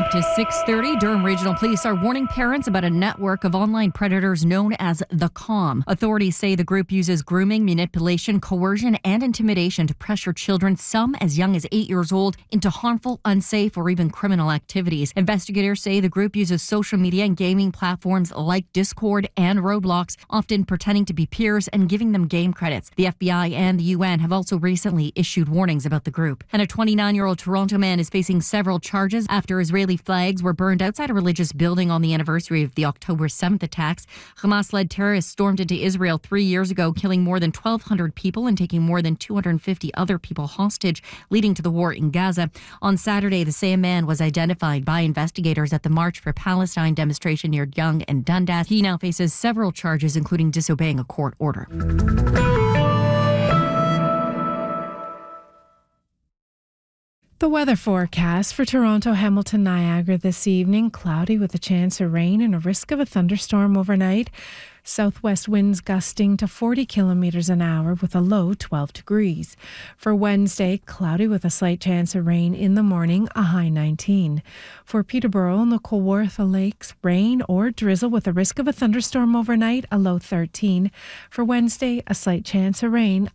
Up to 6:30, Durham Regional Police are warning parents about a network of online predators known as the COM. Authorities say the group uses grooming, manipulation, coercion, and intimidation to pressure children, some as young as 8 years old, into harmful, unsafe, or even criminal activities. Investigators say the group uses social media and gaming platforms like Discord and Roblox, often pretending to be peers and giving them game credits. The FBI and the UN have also recently issued warnings about the group. And a 29-year-old Toronto man is facing several charges after Israeli flags were burned outside a religious building on the anniversary of the October 7th attacks. Hamas-led terrorists stormed into Israel 3 years ago, killing more than 1,200 people and taking more than 250 other people hostage, leading to the war in Gaza. On Saturday, the same man was identified by investigators at the March for Palestine demonstration near Yonge and Dundas. He now faces several charges, including disobeying a court order. The weather forecast for Toronto, Hamilton, Niagara this evening: cloudy with a chance of rain and a risk of a thunderstorm overnight. Southwest winds gusting to 40 kilometres an hour with a low 12 degrees. For Wednesday, cloudy with a slight chance of rain in the morning, a high 19. For Peterborough and the Kawartha Lakes, rain or drizzle with a risk of a thunderstorm overnight, a low 13. For Wednesday, a slight chance of rain,